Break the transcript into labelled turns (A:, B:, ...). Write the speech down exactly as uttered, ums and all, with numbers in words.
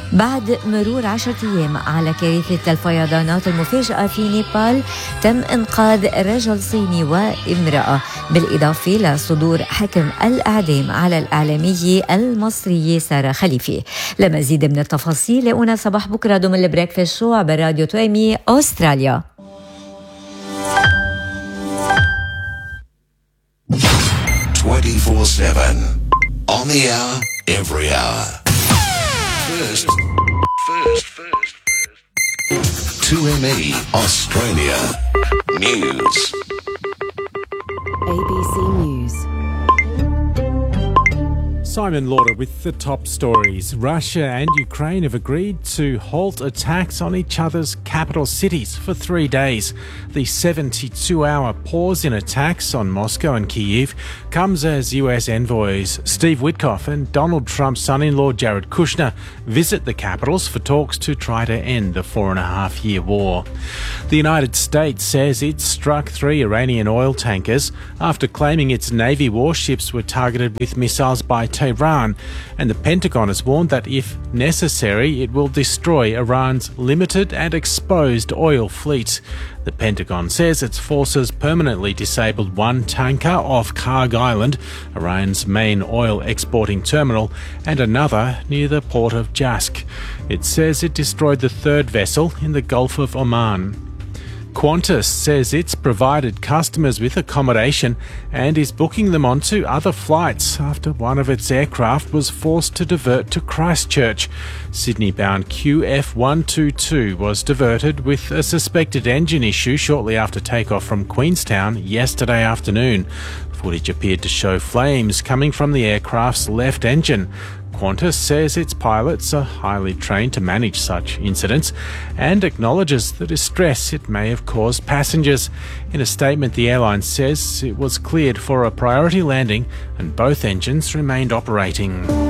A: بعد مرور عشرة أيام على كارثة الفيضانات المفاجئة في نيبال، تم إنقاذ رجل صيني وامرأة، بالإضافة لصدور حكم الإعدام على الإعلامية المصرية سارة خليفة. لمزيد من التفاصيل لاقونا صباح بكرة ضمن البريكفاست شو عبر راديو توامي أستراليا.
B: twenty-four seven on the hour, every hour. First, first, first, first. two M E Australia News.
C: A B C News.
D: Simon Lauder with the top stories. Russia and Ukraine have agreed to halt attacks on each other's capital cities for three days. The seventy-two hour pause in attacks on Moscow and Kyiv comes as U S envoys Steve Witkoff and Donald Trump's son-in-law Jared Kushner visit the capitals for talks to try to end the four and a half year war. The United States says it struck three Iranian oil tankers after claiming its Navy warships were targeted with missiles by Tehran, and the Pentagon has warned that if necessary it will destroy Iran's limited and exposed oil fleet. The Pentagon says its forces permanently disabled one tanker off Karg Island, Iran's main oil exporting terminal, and another near the port of Jask. It says it destroyed the third vessel in the Gulf of Oman. Qantas says it's provided customers with accommodation and is booking them onto other flights after one of its aircraft was forced to divert to Christchurch. Sydney-bound Q F one twenty-two was diverted with a suspected engine issue shortly after takeoff from Queenstown yesterday afternoon. Footage appeared to show flames coming from the aircraft's left engine. Qantas says its pilots are highly trained to manage such incidents and acknowledges the distress it may have caused passengers. In a statement, the airline says it was cleared for a priority landing and both engines remained operating.